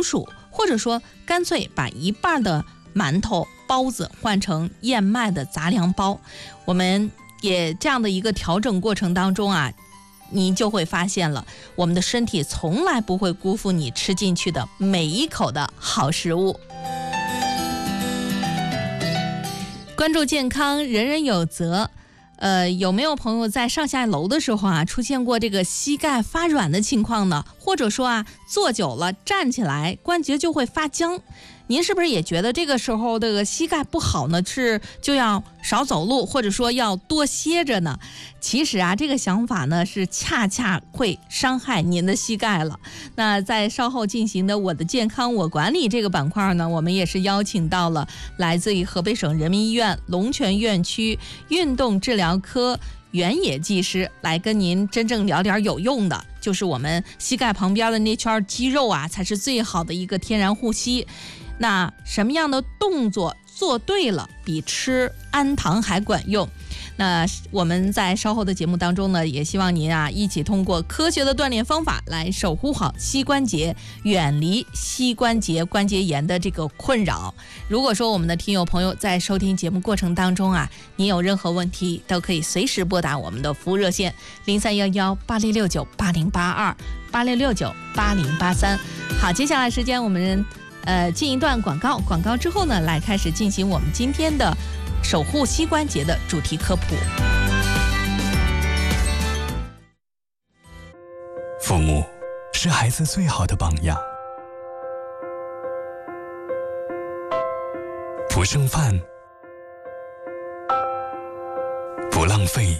薯，或者说干脆把一半的馒头包子换成燕麦的杂粮包。我们也这样的一个调整过程当中啊，你就会发现了，我们的身体从来不会辜负你吃进去的每一口的好食物。关注健康，人人有责。有没有朋友在上下楼的时候啊，出现过这个膝盖发软的情况呢？或者说啊，坐久了站起来关节就会发僵？您是不是也觉得这个时候这个膝盖不好呢？就要少走路，或者说要多歇着呢？其实啊，这个想法呢是恰恰会伤害您的膝盖了。那在稍后进行的我的健康我管理这个板块呢，我们也是邀请到了来自于河北省人民医院龙泉院区运动治疗科原野技师来跟您真正聊点有用的，就是我们膝盖旁边的那圈肌肉啊，才是最好的一个天然护膝。那什么样的动作做对了，比吃氨糖还管用？那我们在稍后的节目当中呢，也希望您啊一起通过科学的锻炼方法来守护好膝关节，远离膝关节关节炎的这个困扰。如果说我们的听友朋友在收听节目过程当中啊，您有任何问题都可以随时拨打我们的服务热线03118669808286698083。好，接下来时间我们进一段广告之后呢，来开始进行我们今天的守护膝关节的主题科普。 父母是孩子最好的榜样，不剩饭，不浪费，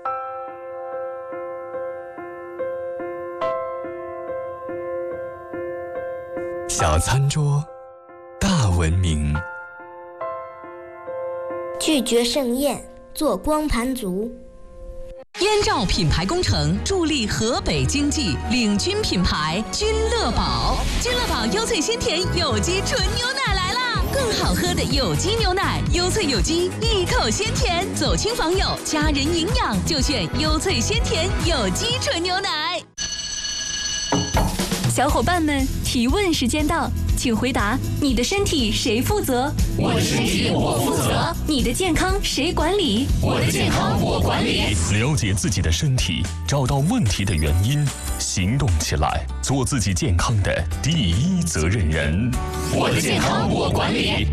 小餐桌，大文明。 拒绝盛宴，做光盘族。 燕赵品牌工程助力河北经济，领军品牌君乐宝。君乐宝优萃鲜甜有机纯牛奶来啦！更好喝的有机牛奶，优萃有机，一口鲜甜。走亲访友，家人营养就选优萃鲜甜有机纯牛奶。 小伙伴们，提问时间到，请回答：你的身体谁负责？ 我的身体我负责。 你的健康谁管理？ 我的健康我管理。 了解自己的身体，找到问题的原因，行动起来，做自己健康的第一责任人。 我的健康我管理。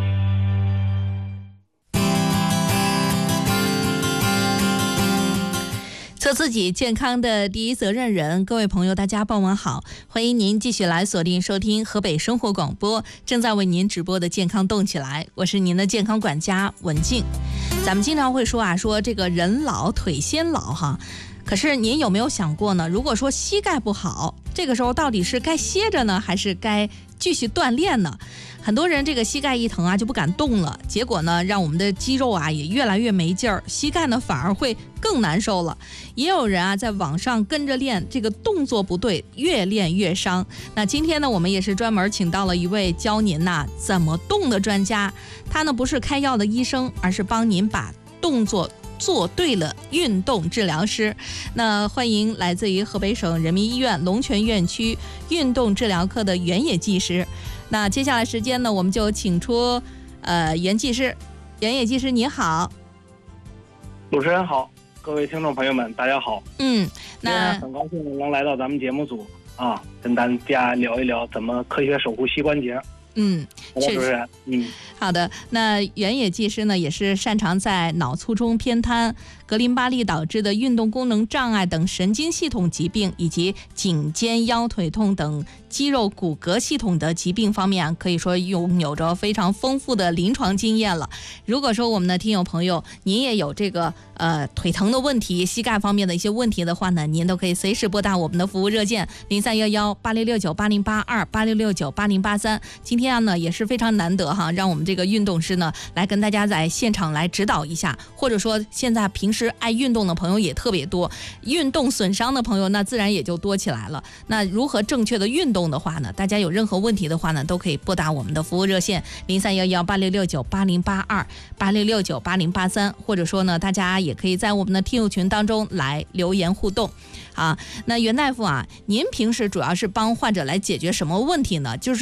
做自己健康的第一责任人。各位朋友大家傍晚好，欢迎您继续来锁定收听河北生活广播正在为您直播的健康动起来，我是您的健康管家文静。咱们经常会说这个人老腿先老哈，可是您有没有想过呢？如果说膝盖不好，这个时候到底是该歇着呢，还是该继续锻炼呢？很多人这个膝盖一疼啊就不敢动了，结果呢让我们的肌肉啊也越来越没劲儿，膝盖呢反而会更难受了。也有人啊在网上跟着练，这个动作不对，越练越伤。那今天呢我们也是专门请到了一位教您怎么动的专家，他呢不是开药的医生，而是帮您把动作做对了运动治疗师。那欢迎来自于河北省人民医院龙泉院区运动治疗科的原野技师。那接下来时间呢，我们就请出原野技师你好。 主持人好，各位听众朋友们大家好。 那很高兴能来到咱们节目组啊，跟大家聊一聊怎么科学守护膝关节。主持人， 好的。那原野技师呢，也是擅长在脑卒中偏瘫、格林巴利导致的运动功能障碍等神经系统疾病，以及颈肩腰腿痛等肌肉骨骼系统的疾病方面可以说拥有着非常丰富的临床经验了。如果说我们的听友朋友您也有这个腿疼的问题，膝盖方面的一些问题的话呢，您都可以随时拨打我们的服务热线03118669808286698083。今天呢也是非常难得哈，让我们这个运动师呢来跟大家在现场来指导一下，或者说现在平时爱运动的朋友也特别多，运动损伤的朋友那自然也就多起来了。那如何正确的运动的话呢，大家有任何问题的话呢，都可以拨打我们的服务热线03118669808286698083，或者说呢大家也可以在我们的听友群当中来留言互动。好，那袁大夫啊，您平时主要是帮患者来解决什么问题呢？就是